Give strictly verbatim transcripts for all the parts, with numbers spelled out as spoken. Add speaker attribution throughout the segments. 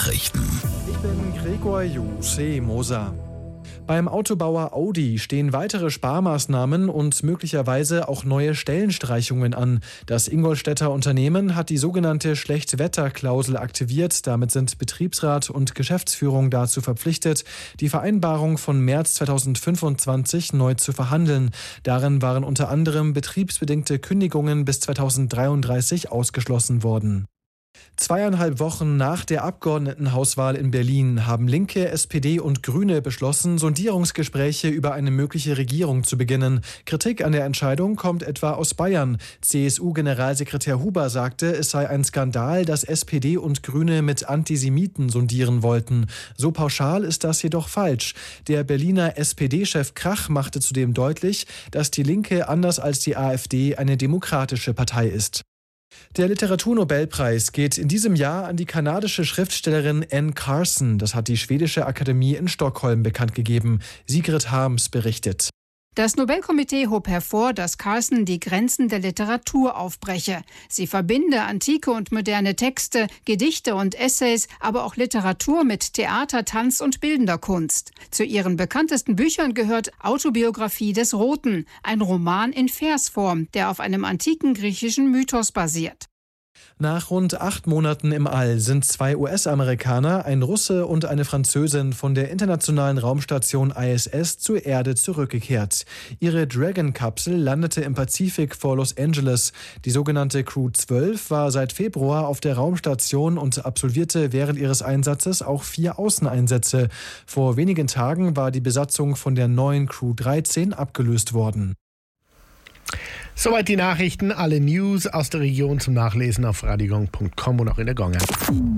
Speaker 1: Nachrichten.
Speaker 2: Ich bin Gregor Juse-Moser. Beim Autobauer Audi stehen weitere Sparmaßnahmen und möglicherweise auch neue Stellenstreichungen an. Das Ingolstädter Unternehmen hat die sogenannte Schlechtwetterklausel aktiviert. Damit sind Betriebsrat und Geschäftsführung dazu verpflichtet, die Vereinbarung von März zweitausendfünfundzwanzig neu zu verhandeln. Darin waren unter anderem betriebsbedingte Kündigungen bis zweitausenddreiunddreißig ausgeschlossen worden. Zweieinhalb Wochen nach der Abgeordnetenhauswahl in Berlin haben Linke, S P D und Grüne beschlossen, Sondierungsgespräche über eine mögliche Regierung zu beginnen. Kritik an der Entscheidung kommt etwa aus Bayern. C S U-Generalsekretär Huber sagte, es sei ein Skandal, dass S P D und Grüne mit Antisemiten sondieren wollten. So pauschal ist das jedoch falsch. Der Berliner S P D-Chef Krach machte zudem deutlich, dass die Linke anders als die AfD eine demokratische Partei ist. Der Literaturnobelpreis geht in diesem Jahr an die kanadische Schriftstellerin Anne Carson. Das hat die Schwedische Akademie in Stockholm bekannt gegeben. Sigrid Harms berichtet.
Speaker 3: Das Nobelkomitee hob hervor, dass Carson die Grenzen der Literatur aufbreche. Sie verbinde antike und moderne Texte, Gedichte und Essays, aber auch Literatur mit Theater, Tanz und bildender Kunst. Zu ihren bekanntesten Büchern gehört Autobiografie des Roten, ein Roman in Versform, der auf einem antiken griechischen Mythos basiert.
Speaker 2: Nach rund acht Monaten im All sind zwei U S-Amerikaner, ein Russe und eine Französin von der internationalen Raumstation I S S zur Erde zurückgekehrt. Ihre Dragon-Kapsel landete im Pazifik vor Los Angeles. Die sogenannte Crew zwölf war seit Februar auf der Raumstation und absolvierte während ihres Einsatzes auch vier Außeneinsätze. Vor wenigen Tagen war die Besatzung von der neuen Crew dreizehn abgelöst worden.
Speaker 4: Soweit die Nachrichten, alle News aus der Region zum Nachlesen auf radiogong punkt com und auch in der Gong App.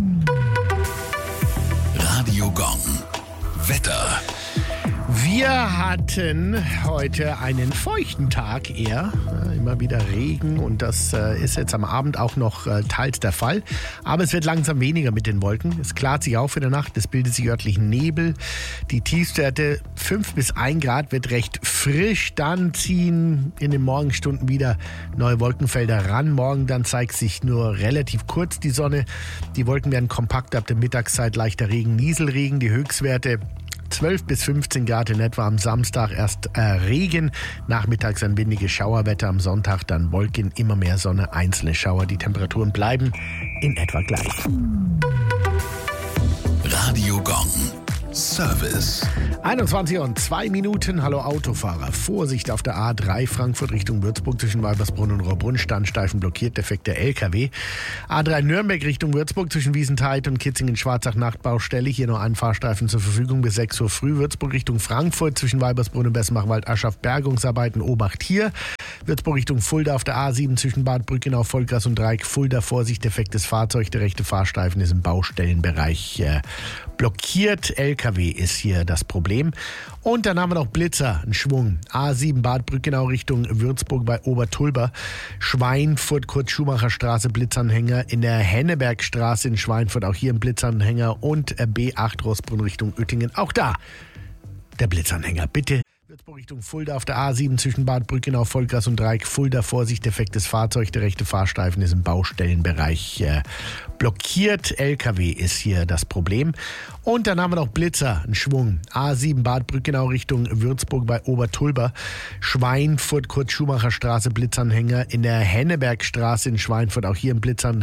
Speaker 1: Radio Gong. Wetter.
Speaker 4: Wir hatten heute einen feuchten Tag eher, immer wieder Regen und das ist jetzt am Abend auch noch teils der Fall. Aber es wird langsam weniger mit den Wolken. Es klart sich auf in der Nacht, es bildet sich örtlich Nebel. Die Tiefstwerte fünf bis ein Grad wird recht frisch. Dann ziehen in den Morgenstunden wieder neue Wolkenfelder ran. Morgen dann zeigt sich nur relativ kurz die Sonne. Die Wolken werden kompakt, ab der Mittagszeit leichter Regen, Nieselregen. Die Höchstwerte zwölf bis fünfzehn Grad in etwa, am Samstag erst äh, Regen, nachmittags ein windiges Schauerwetter, am Sonntag dann Wolken, immer mehr Sonne, einzelne Schauer. Die Temperaturen bleiben in etwa gleich.
Speaker 1: Radio Gong. Service.
Speaker 4: einundzwanzig und zwei Minuten. Hallo Autofahrer. Vorsicht auf der A drei Frankfurt Richtung Würzburg zwischen Weibersbrunn und Rohrbrunn. Standstreifen blockiert, defekter L K W. A drei Nürnberg Richtung Würzburg zwischen Wiesentheit und Kitzingen-Schwarzach Nachtbaustelle. Hier noch ein Fahrstreifen zur Verfügung bis sechs Uhr früh. Würzburg Richtung Frankfurt zwischen Weibersbrunn und Besmachwald Aschach Bergungsarbeiten. Obacht hier. Würzburg Richtung Fulda auf der A sieben zwischen Bad Brückenau, Vollgas und Dreieck Fulda. Vorsicht, defektes Fahrzeug. Der rechte Fahrstreifen ist im Baustellenbereich äh, blockiert. L K W ist hier das Problem. Und dann haben wir noch Blitzer, ein Schwung. A sieben Bad Brückenau Richtung Würzburg bei Obertulber. Schweinfurt, Kurt-Schumacher-Straße, Blitzanhänger. In der Hennebergstraße in Schweinfurt, auch hier ein Blitzanhänger. Und B acht Roßbrunn Richtung Uettingen. Auch da der Blitzanhänger. Bitte. Würzburg Richtung Fulda auf der A sieben zwischen Bad Brückenau, Vollgas und Dreieck Fulda. Vorsicht, defektes Fahrzeug. Der rechte Fahrstreifen ist im Baustellenbereich äh, blockiert. L K W ist hier das Problem. Und dann haben wir noch Blitzer, ein Schwung. A sieben Bad Brückenau Richtung Würzburg bei Obertulber. Schweinfurt, Kurt-Schumacher-Straße, Blitzanhänger. In der Hennebergstraße in Schweinfurt, auch hier ein Blitzanhänger.